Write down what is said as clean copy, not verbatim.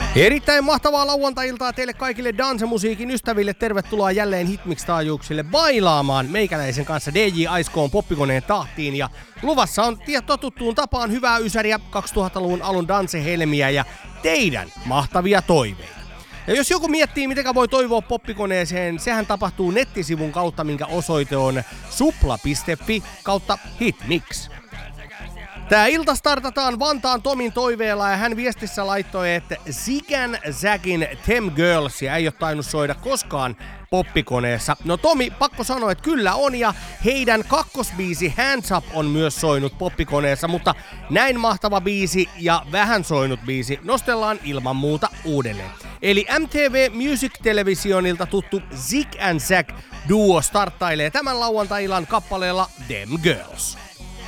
Erittäin mahtavaa lauantai-iltaa teille kaikille dansemusiikin ystäville. Tervetuloa jälleen Hitmix-taajuuksille bailaamaan meikäläisen kanssa DJ Aiskoon poppikoneen tahtiin. Ja luvassa on totuttuun tapaan hyvää ysäriä, 2000-luvun alun dansehelmiä ja teidän mahtavia toiveita. Ja jos joku miettii, miten voi toivoa poppikoneeseen, sehän tapahtuu nettisivun kautta, minkä osoite on supla.fi/hitmix. Tää ilta startataan Vantaan Tomin toiveella ja hän viestissä laittoi, että Zig'n Zagin Them Girlsia ei ole tainnut soida koskaan poppikoneessa. No Tomi, pakko sanoa, että kyllä on ja heidän kakkosbiisi Hands Up on myös soinut poppikoneessa, mutta näin mahtava biisi ja vähän soinut biisi nostellaan ilman muuta uudelleen. Eli MTV Music Televisionilta tuttu Zig and Zag duo starttailee tämän lauantai-illan kappaleella Them Girls.